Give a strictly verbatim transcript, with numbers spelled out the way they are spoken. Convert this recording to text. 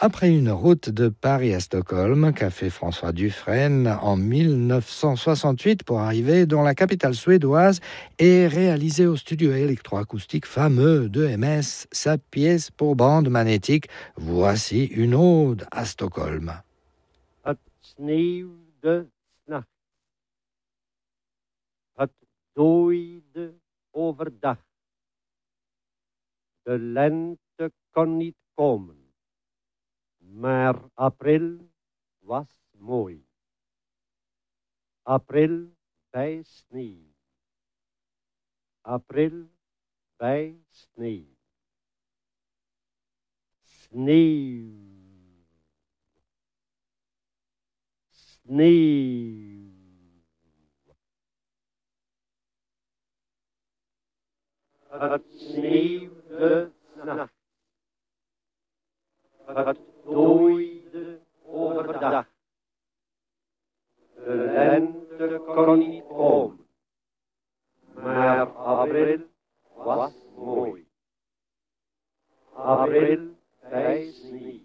Après une route de Paris à Stockholm qu'a fait François Dufresne en mille neuf cent soixante-huit pour arriver dans la capitale suédoise et réaliser au studio électroacoustique fameux de M S sa pièce pour bande magnétique, voici une ode à Stockholm. Het sneeuwde s'nachts. Het dooide overdag. De lente kon niet komen. Maar april was mooi. April bij sneeuw. April bij sneeuw. Sneeuw. Sneeuw. Het sneeuwde s'nachts. Het dooide overdag. De lente kon niet komen. Maar april was mooi. April bij sneeuw.